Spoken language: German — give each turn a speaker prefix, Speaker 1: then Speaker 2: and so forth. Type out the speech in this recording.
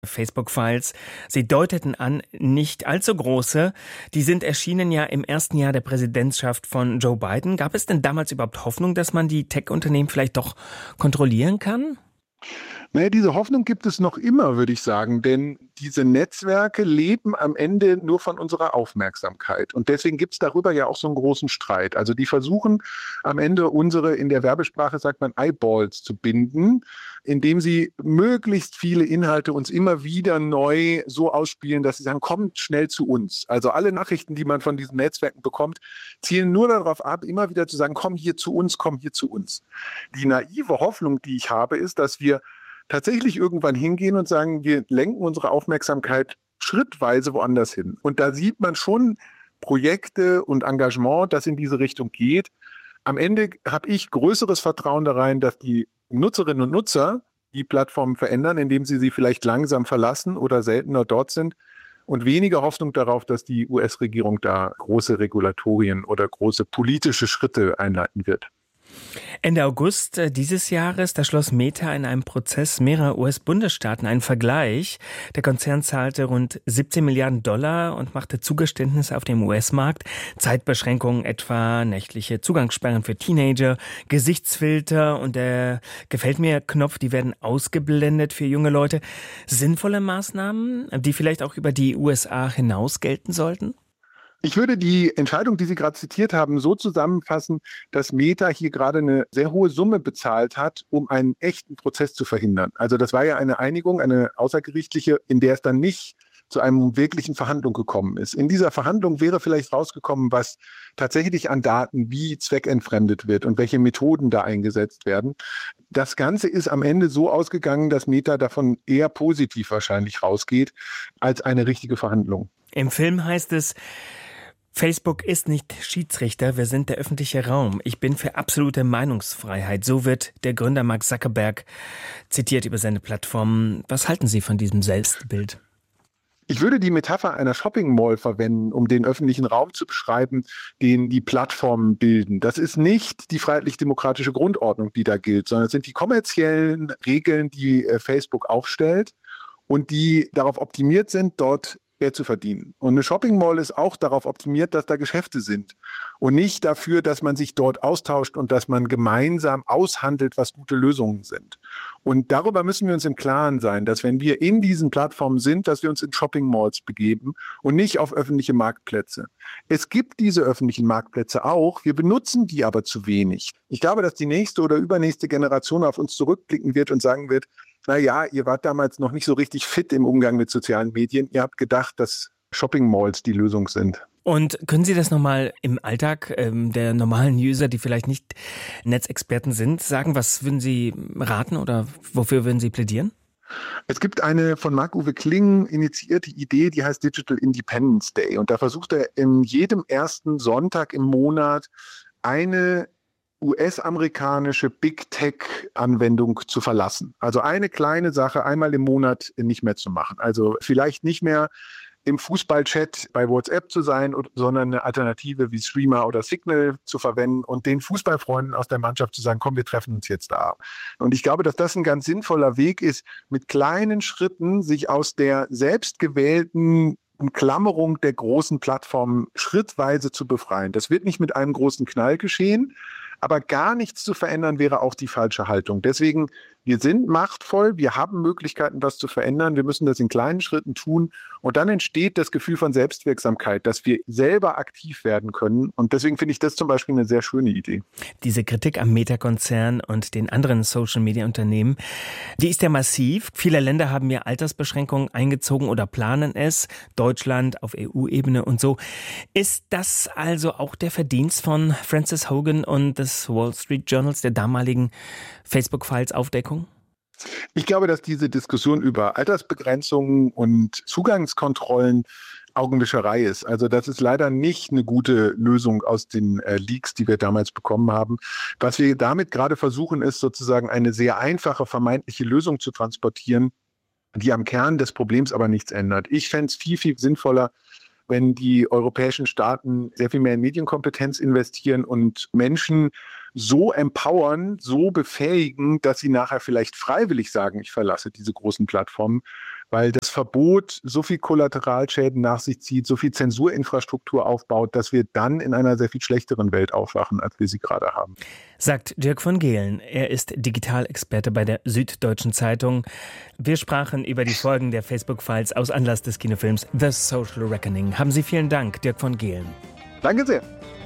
Speaker 1: Facebook-Files. Sie deuteten an, nicht allzu große. Die sind erschienen ja im ersten Jahr der Präsidentschaft von Joe Biden. Gab es denn damals überhaupt Hoffnung, dass man die Tech-Unternehmen vielleicht doch kontrollieren kann?
Speaker 2: Naja, diese Hoffnung gibt es noch immer, würde ich sagen, denn diese Netzwerke leben am Ende nur von unserer Aufmerksamkeit. Und deswegen gibt es darüber ja auch so einen großen Streit. Also die versuchen am Ende unsere, in der Werbesprache sagt man, Eyeballs zu binden, indem sie möglichst viele Inhalte uns immer wieder neu so ausspielen, dass sie sagen, kommt schnell zu uns. Also alle Nachrichten, die man von diesen Netzwerken bekommt, zielen nur darauf ab, immer wieder zu sagen, komm hier zu uns, komm hier zu uns. Die naive Hoffnung, die ich habe, ist, dass wir tatsächlich irgendwann hingehen und sagen, wir lenken unsere Aufmerksamkeit schrittweise woanders hin. Und da sieht man schon Projekte und Engagement, das in diese Richtung geht. Am Ende habe ich größeres Vertrauen da rein, dass die Nutzerinnen und Nutzer die Plattformen verändern, indem sie vielleicht langsam verlassen oder seltener dort sind. Und weniger Hoffnung darauf, dass die US-Regierung da große Regulatorien oder große politische Schritte einleiten wird.
Speaker 1: Ende August dieses Jahres, da schloss Meta in einem Prozess mehrerer US-Bundesstaaten einen Vergleich. Der Konzern zahlte rund 17 Milliarden Dollar und machte Zugeständnisse auf dem US-Markt. Zeitbeschränkungen etwa, nächtliche Zugangssperren für Teenager, Gesichtsfilter und der Gefällt-mir-Knopf, die werden ausgeblendet für junge Leute. Sinnvolle Maßnahmen, die vielleicht auch über die USA hinaus gelten sollten?
Speaker 2: Ich würde die Entscheidung, die Sie gerade zitiert haben, so zusammenfassen, dass Meta hier gerade eine sehr hohe Summe bezahlt hat, um einen echten Prozess zu verhindern. Also das war ja eine Einigung, eine außergerichtliche, in der es dann nicht zu einem wirklichen Verhandlung gekommen ist. In dieser Verhandlung wäre vielleicht rausgekommen, was tatsächlich an Daten wie zweckentfremdet wird und welche Methoden da eingesetzt werden. Das Ganze ist am Ende so ausgegangen, dass Meta davon eher positiv wahrscheinlich rausgeht, als eine richtige Verhandlung.
Speaker 1: Im Film heißt es, Facebook ist nicht Schiedsrichter, wir sind der öffentliche Raum. Ich bin für absolute Meinungsfreiheit. So wird der Gründer Mark Zuckerberg zitiert über seine Plattform. Was halten Sie von diesem Selbstbild?
Speaker 2: Ich würde die Metapher einer Shopping Mall verwenden, um den öffentlichen Raum zu beschreiben, den die Plattformen bilden. Das ist nicht die freiheitlich-demokratische Grundordnung, die da gilt, sondern es sind die kommerziellen Regeln, die Facebook aufstellt und die darauf optimiert sind, dort Geld zu verdienen. Und eine Shopping Mall ist auch darauf optimiert, dass da Geschäfte sind und nicht dafür, dass man sich dort austauscht und dass man gemeinsam aushandelt, was gute Lösungen sind. Und darüber müssen wir uns im Klaren sein, dass wenn wir in diesen Plattformen sind, dass wir uns in Shopping Malls begeben und nicht auf öffentliche Marktplätze. Es gibt diese öffentlichen Marktplätze auch, wir benutzen die aber zu wenig. Ich glaube, dass die nächste oder übernächste Generation auf uns zurückblicken wird und sagen wird, naja, ihr wart damals noch nicht so richtig fit im Umgang mit sozialen Medien. Ihr habt gedacht, dass Shopping Malls die Lösung sind.
Speaker 1: Und können Sie das nochmal im Alltag der normalen User, die vielleicht nicht Netzexperten sind, sagen? Was würden Sie raten oder wofür würden Sie plädieren?
Speaker 2: Es gibt eine von Marc-Uwe Kling initiierte Idee, die heißt Digital Independence Day. Und da versucht er in jedem ersten Sonntag im Monat eine US-amerikanische Big Tech-Anwendung zu verlassen. Also eine kleine Sache einmal im Monat nicht mehr zu machen. Also vielleicht nicht mehr im Fußballchat bei WhatsApp zu sein, sondern eine Alternative wie Streamer oder Signal zu verwenden und den Fußballfreunden aus der Mannschaft zu sagen, komm, wir treffen uns jetzt da. Und ich glaube, dass das ein ganz sinnvoller Weg ist, mit kleinen Schritten sich aus der selbstgewählten Umklammerung der großen Plattformen schrittweise zu befreien. Das wird nicht mit einem großen Knall geschehen, aber gar nichts zu verändern wäre auch die falsche Haltung. Deswegen, wir sind machtvoll, wir haben Möglichkeiten, was zu verändern. Wir müssen das in kleinen Schritten tun. Und dann entsteht das Gefühl von Selbstwirksamkeit, dass wir selber aktiv werden können. Und deswegen finde ich das zum Beispiel eine sehr schöne Idee.
Speaker 1: Diese Kritik am Meta-Konzern und den anderen Social-Media-Unternehmen, die ist ja massiv. Viele Länder haben ja Altersbeschränkungen eingezogen oder planen es. Deutschland auf EU-Ebene und so. Ist das also auch der Verdienst von Frances Hogan und des Wall Street Journals, der damaligen Facebook-Files-Aufdeckung?
Speaker 2: Ich glaube, dass diese Diskussion über Altersbegrenzungen und Zugangskontrollen Augenwischerei ist. Also das ist leider nicht eine gute Lösung aus den Leaks, die wir damals bekommen haben. Was wir damit gerade versuchen, ist sozusagen eine sehr einfache vermeintliche Lösung zu transportieren, die am Kern des Problems aber nichts ändert. Ich fände es viel, viel sinnvoller, wenn die europäischen Staaten sehr viel mehr in Medienkompetenz investieren und Menschen so empowern, so befähigen, dass sie nachher vielleicht freiwillig sagen, ich verlasse diese großen Plattformen weil das Verbot so viel Kollateralschäden nach sich zieht, so viel Zensurinfrastruktur aufbaut, dass wir dann in einer sehr viel schlechteren Welt aufwachen, als wir sie gerade haben.
Speaker 1: Sagt Dirk von Gehlen. Er ist Digitalexperte bei der Süddeutschen Zeitung. Wir sprachen über die Folgen der Facebook-Files aus Anlass des Kinofilms The Social Reckoning. Haben Sie vielen Dank, Dirk von Gehlen.
Speaker 2: Danke sehr.